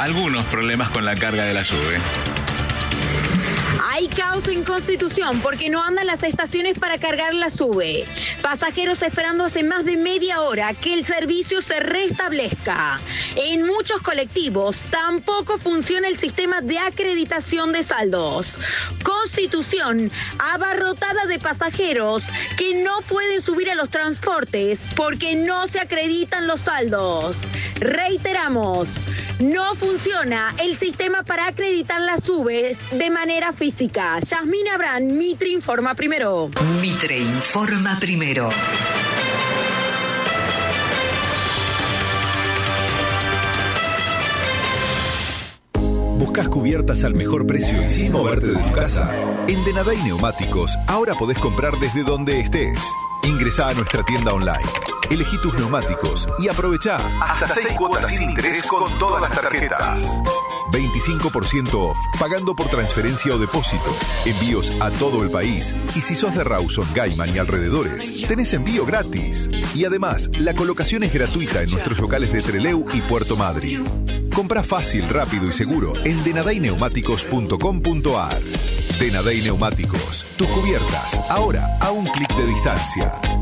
algunos problemas con la carga de la SUBE. Hay caos en Constitución porque no andan las estaciones para cargar la SUBE. Pasajeros esperando hace más de media hora que el servicio se restablezca. En muchos colectivos tampoco funciona el sistema de acreditación de saldos. Constitución abarrotada de pasajeros que no pueden subir a los transportes porque no se acreditan los saldos. Reiteramos, no funciona el sistema para acreditar las SUBE de manera física. Yasmín Abrán, Mitre informa primero. Mitre informa primero. ¿Buscas cubiertas al mejor precio y sin moverte de tu casa? En Denaday Neumáticos ahora podés comprar desde donde estés. Ingresá a nuestra tienda online, elegí tus neumáticos y aprovechá hasta 6 cuotas sin interés con todas las tarjetas. 25% off, pagando por transferencia o depósito. Envíos a todo el país. Y si sos de Rawson, Gaiman y alrededores, tenés envío gratis. Y además, la colocación es gratuita en nuestros locales de Trelew y Puerto Madryn. Comprá fácil, rápido y seguro en denadayneumáticos.com.ar. Denaday Neumáticos, tus cubiertas, ahora a un clic de distancia.